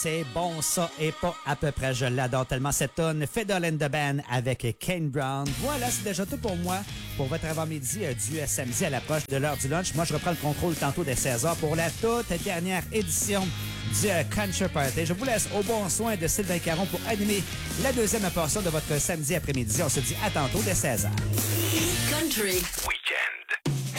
C'est bon, ça, et pas à peu près. Je l'adore tellement, cette tonne. Fiddle in the Band avec Kane Brown. Voilà, c'est déjà tout pour moi. Pour votre avant-midi du samedi à l'approche de l'heure du lunch. Moi, je reprends le contrôle tantôt dès 16h pour la toute dernière édition du Country Party. Je vous laisse au bon soin de Sylvain Caron pour animer la deuxième portion de votre samedi après-midi. On se dit à tantôt dès 16h. Country. Oui.